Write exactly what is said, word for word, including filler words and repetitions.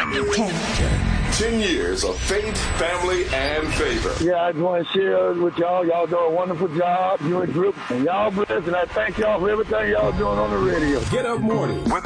Ten. Ten years of faith, family, and favor. Yeah, I just want to share with y'all. Y'all do a wonderful job. You and group, and y'all blessed, and I thank y'all for everything y'all doing on the radio. Get Up Morning with